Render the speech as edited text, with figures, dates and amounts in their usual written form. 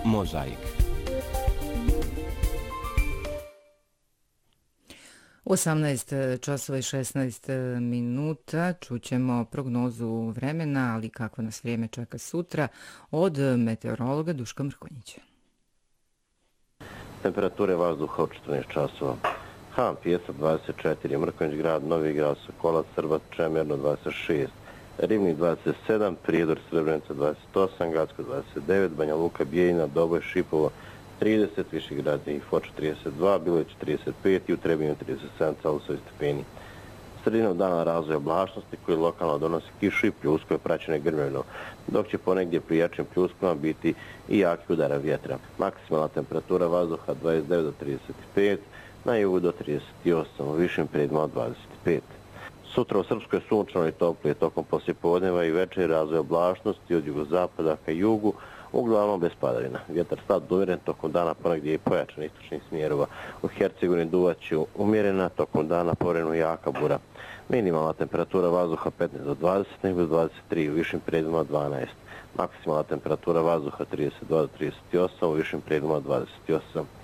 Mozaik. U 18 časova i 16 minuta čućemo prognozu vremena, ali kako nas vrijeme čeka sutra, od meteorologa Duška Mrkonjića. Temperature vazduha od 14 časova. Han, Pjesak 24, Mrkonjić grad, Novi grad, Sokolac, Srbac, Čemerno 26, Rivnik 27, Prijedor, Srebrenica 28, Gacko 29, Banja Luka, Bijeljina, Doboj, Šipovo 30, Višegrad i Foča 32, Bileć 35 i u Trebinju 37 celsijusovi stepeni. Sredinom dana razvoja oblačnosti koji lokalno donosi kišu i pljusku je praćene grmljevinom, dok će ponegdje pri jačim pljuskama biti i jaki udara vjetra. Maksimalna temperatura vazduha 29 do 35, na jugu do 38, u višim predima od 25. Sutra u Srpskoj sunčano i toplije tokom poslijepodneva i večer razvoja oblačnosti od jugozapada ka jugu, uglavnom bez padavina. Vjetar slab do umjeren, tokom dana ponegdje i pojačan istočnih smjerova. U Hercegovini duvaće umjerena, tokom dana povremeno jaka bura. Minimalna temperatura vazduha 15 do 20, nego 23, u višim predima 12. Maksimalna temperatura vazduha 32 do 38, u višim predima 28.